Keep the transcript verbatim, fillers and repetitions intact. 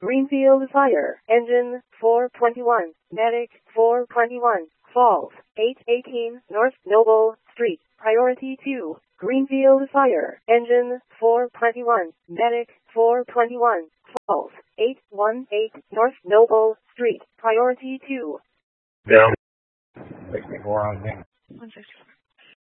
Greenfield Fire Engine four twenty-one, Medic four twenty-one, Falls eight eighteen North Noble Street, Priority two. Greenfield Fire Engine four twenty-one, Medic four twenty-one, Falls eight eighteen North Noble Street, Priority two. Down. sixty-four on me. one fifty-four.